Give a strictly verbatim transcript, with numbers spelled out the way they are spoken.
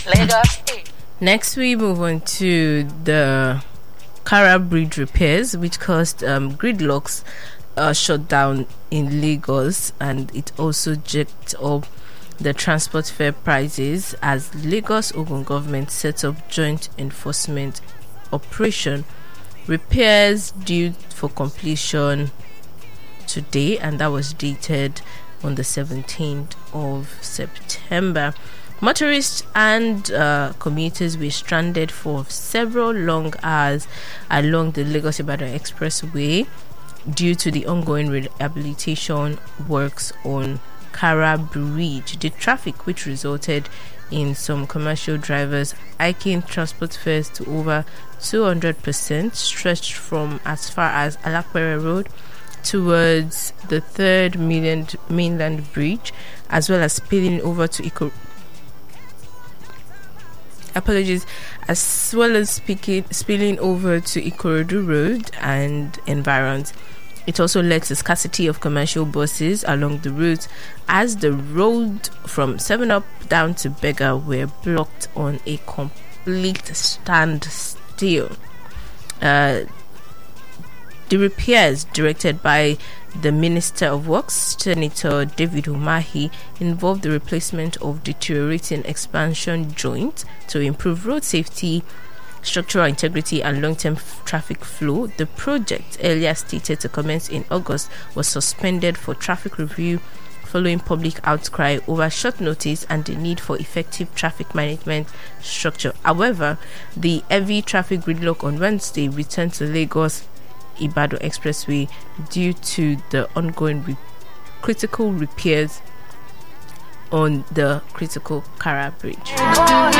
Lagos. Next, we move on to the Kara Bridge repairs, which caused um, gridlocks uh, shut down in Lagos, and it also jacked up the transport fare prices as Lagos Ogun government set up joint enforcement operation. Repairs due for completion today, and that was dated on the seventeenth of September. Motorists and uh, commuters were stranded for several long hours along the Lagos-Ibadan Expressway due to the ongoing rehabilitation works on Kara Bridge. The traffic, which resulted in some commercial drivers hiking transport fares to over two hundred percent, stretched from as far as Alapere Road towards the third mainland, mainland bridge, as well as spilling over to Iko. Apologies, as well as speaking, spilling over to Ikorodu Road and environs. It also led to scarcity of commercial buses along the route, as the road from Seven Up down to Bega were blocked on a complete standstill. Uh, the repairs, directed by the Minister of Works, Senator David Umahi, involved the replacement of deteriorating expansion joints to improve road safety, structural integrity and long-term f- traffic flow. The project, earlier stated to commence in August, was suspended for traffic review following public outcry over short notice and the need for effective traffic management structure. However, the heavy traffic gridlock on Wednesday returned to Lagos Ibadan Expressway due to the ongoing re- critical repairs on the critical Kara Bridge.